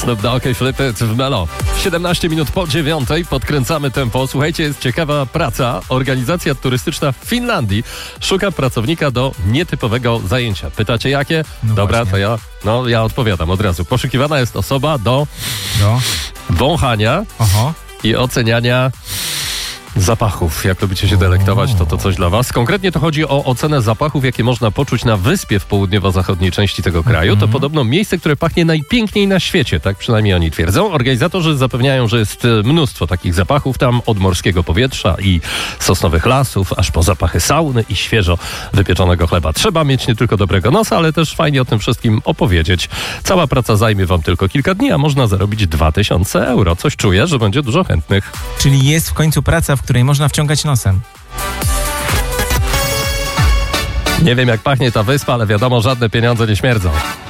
Snoop Dogg i Flip It w Melo. 17 minut po 9:00 podkręcamy tempo. Słuchajcie, jest ciekawa praca. Organizacja turystyczna w Finlandii szuka pracownika do nietypowego zajęcia. Pytacie jakie? No dobra, właśnie. to ja odpowiadam od razu. Poszukiwana jest osoba do wąchania i oceniania zapachów. Jak lubicie się delektować, to coś dla was. Konkretnie to chodzi o ocenę zapachów, jakie można poczuć na wyspie w południowo-zachodniej części tego kraju. To podobno miejsce, które pachnie najpiękniej na świecie, tak przynajmniej oni twierdzą. Organizatorzy zapewniają, że jest mnóstwo takich zapachów tam, od morskiego powietrza i sosnowych lasów, aż po zapachy sauny i świeżo wypieczonego chleba. Trzeba mieć nie tylko dobrego nosa, ale też fajnie o tym wszystkim opowiedzieć. Cała praca zajmie wam tylko kilka dni, a można zarobić 2000 euro. Coś czuję, że będzie dużo chętnych. Czyli jest w końcu praca, w której można wciągać nosem. Nie wiem jak pachnie ta wyspa, ale wiadomo, żadne pieniądze nie śmierdzą.